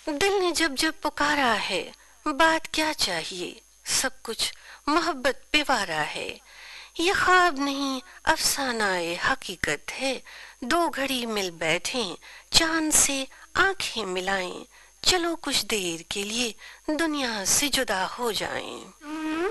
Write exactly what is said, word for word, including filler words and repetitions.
दिल ने जब जब पुकारा है, बात क्या चाहिए, सब कुछ मोहब्बत पे वारा है। ये ख्वाब नहीं अफसाना ए हकीकत है। दो घड़ी मिल बैठे, चांद से आंखें मिलाएं, चलो कुछ देर के लिए दुनिया से जुदा हो जाएं।